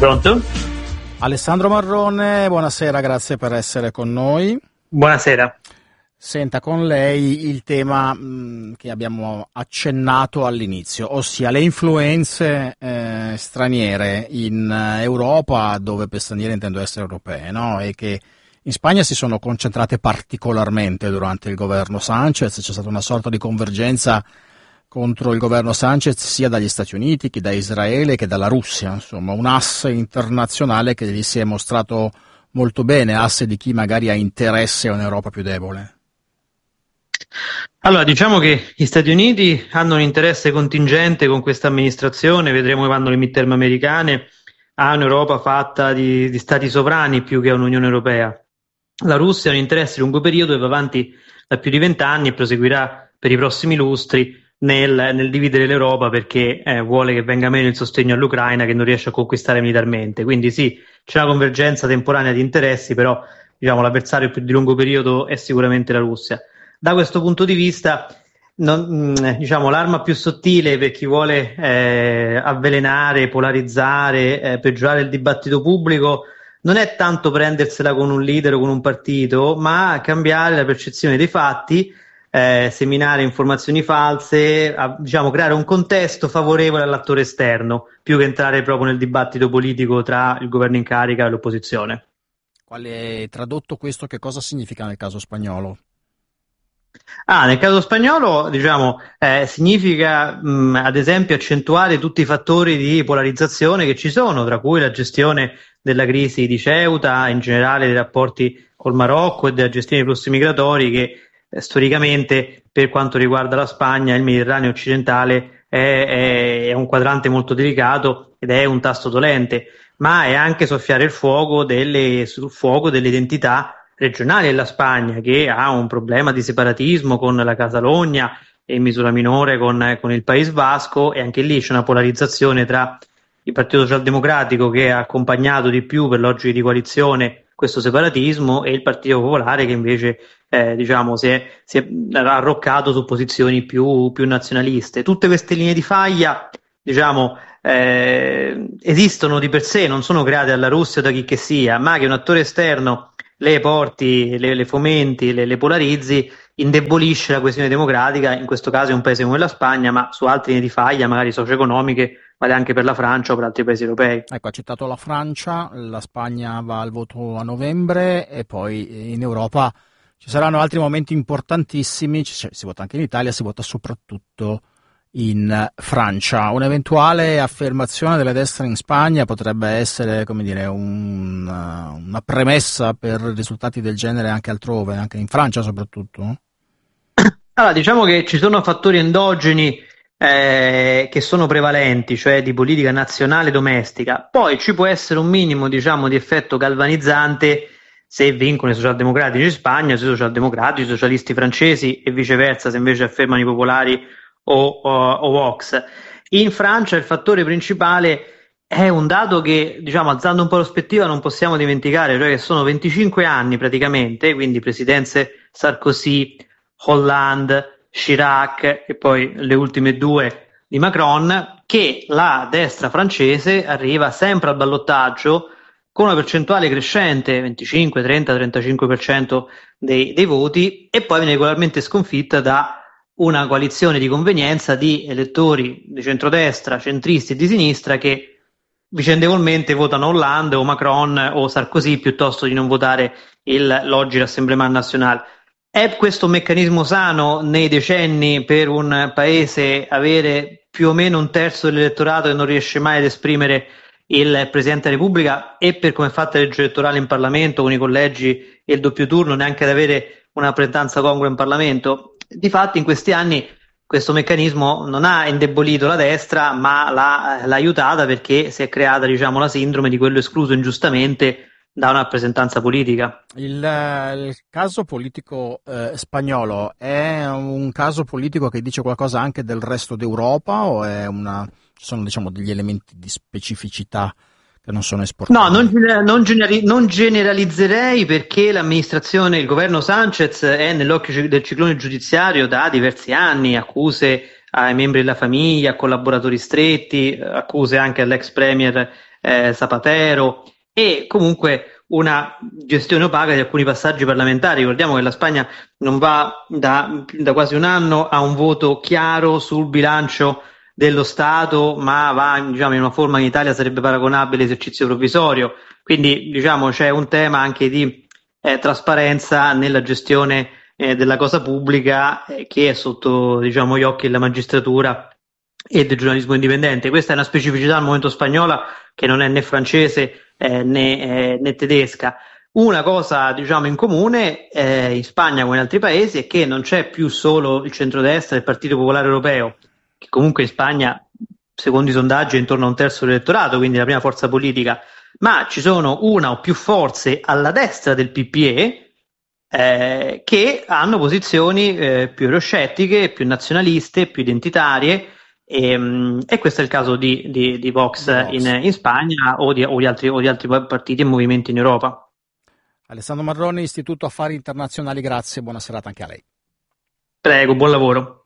Pronto? Alessandro Marrone, buonasera, grazie per essere con noi. Buonasera. Senta, con lei il tema che abbiamo accennato all'inizio, ossia le influenze straniere in Europa, dove per straniere intendo essere europee, no? E che in Spagna si sono concentrate particolarmente durante il governo Sánchez. C'è stata una sorta di convergenza contro il governo Sánchez sia dagli Stati Uniti che da Israele che dalla Russia, insomma un asse internazionale che gli si è mostrato molto bene, asse di chi magari ha interesse a un'Europa più debole. Allora, diciamo che gli Stati Uniti hanno un interesse contingente con questa amministrazione, vedremo che vanno le midterm americane, a un'Europa fatta di stati sovrani più che a un'Unione Europea. La Russia ha un interesse di lungo periodo e va avanti da più di 20 anni e proseguirà per i prossimi lustri nel dividere l'Europa perché vuole che venga meno il sostegno all'Ucraina che non riesce a conquistare militarmente. Quindi sì, c'è una convergenza temporanea di interessi, però diciamo, l'avversario più di lungo periodo è sicuramente la Russia. Da questo punto di vista, diciamo, l'arma più sottile per chi vuole avvelenare, polarizzare, peggiorare il dibattito pubblico non è tanto prendersela con un leader o con un partito, ma cambiare la percezione dei fatti, seminare informazioni false, diciamo, creare un contesto favorevole all'attore esterno, più che entrare proprio nel dibattito politico tra il governo in carica e l'opposizione. Quale, tradotto questo, che cosa significa nel caso spagnolo? Nel caso spagnolo, diciamo, significa ad esempio accentuare tutti i fattori di polarizzazione che ci sono, tra cui la gestione della crisi di Ceuta, in generale dei rapporti col Marocco e della gestione dei flussi migratori che storicamente, per quanto riguarda la Spagna, il Mediterraneo occidentale è un quadrante molto delicato ed è un tasto dolente, ma è anche soffiare sul fuoco delle identità regionali della Spagna, che ha un problema di separatismo con la Catalogna e in misura minore con il País Vasco, e anche lì c'è una polarizzazione tra il Partito Socialdemocratico, che ha accompagnato di più per logiche di coalizione questo separatismo, e il Partito Popolare, che invece diciamo si è arroccato su posizioni più nazionaliste. Tutte queste linee di faglia, diciamo, esistono di per sé, non sono create dalla Russia o da chi che sia, ma che un attore esterno le porti, le fomenti, le polarizzi, indebolisce la questione democratica. In questo caso è un paese come la Spagna, ma su altre linee di faglia, magari socio-economiche, vale anche per la Francia o per altri paesi europei. Ecco, ha citato la Francia, la Spagna va al voto a novembre e poi in Europa ci saranno altri momenti importantissimi, si vota anche in Italia, si vota soprattutto in Francia. Un'eventuale affermazione delle destre in Spagna potrebbe essere, come dire, una premessa per risultati del genere anche altrove, anche in Francia soprattutto? Allora, diciamo che ci sono fattori endogeni che sono prevalenti, cioè di politica nazionale domestica. Poi ci può essere un minimo, diciamo, di effetto galvanizzante se vincono i socialdemocratici in Spagna, se i socialdemocratici, i socialisti francesi, e viceversa se invece affermano i popolari o Vox. In Francia il fattore principale è un dato che, diciamo, alzando un po' la prospettiva, non possiamo dimenticare, cioè che sono 25 anni praticamente, quindi presidenze Sarkozy, Hollande, Chirac e poi le ultime due di Macron, che la destra francese arriva sempre al ballottaggio con una percentuale crescente, 25, 30, 35% dei voti, e poi viene regolarmente sconfitta da una coalizione di convenienza di elettori di centrodestra, centristi e di sinistra che vicendevolmente votano Hollande o Macron o Sarkozy piuttosto di non votare l'oggi Rassemblement National. È questo un meccanismo sano nei decenni per un paese avere più o meno un terzo dell'elettorato che non riesce mai ad esprimere il Presidente della Repubblica, e per come è fatta la legge elettorale in Parlamento con i collegi e il doppio turno neanche ad avere una rappresentanza congrua in Parlamento? Difatti in questi anni questo meccanismo non ha indebolito la destra, ma l'ha aiutata, perché si è creata, diciamo, la sindrome di quello escluso ingiustamente da una rappresentanza politica. Il caso politico spagnolo è un caso politico che dice qualcosa anche del resto d'Europa, o ci sono, diciamo, degli elementi di specificità che non sono esportabili? No, non generalizzerei, perché il governo Sánchez è nell'occhio del ciclone giudiziario da diversi anni, accuse ai membri della famiglia, a collaboratori stretti, accuse anche all'ex premier Zapatero e comunque una gestione opaca di alcuni passaggi parlamentari. Ricordiamo che la Spagna non va da quasi un anno a un voto chiaro sul bilancio dello Stato, ma va diciamo, in una forma che in Italia sarebbe paragonabile all'esercizio provvisorio. Quindi diciamo, c'è un tema anche di trasparenza nella gestione della cosa pubblica che è sotto diciamo, gli occhi della magistratura e del giornalismo indipendente. Questa è una specificità al momento spagnola che non è né francese né tedesca. Una cosa diciamo in comune in Spagna come in altri paesi è che non c'è più solo il centrodestra e il Partito Popolare Europeo, che comunque in Spagna, secondo i sondaggi, è intorno a un terzo dell'elettorato, quindi la prima forza politica, ma ci sono una o più forze alla destra del PPE che hanno posizioni più euroscettiche, più nazionaliste, più identitarie. E questo è il caso di Vox, in Spagna o di altri partiti e movimenti in Europa. Alessandro Marroni, Istituto Affari Internazionali, grazie, buona serata anche a lei. Prego, buon lavoro.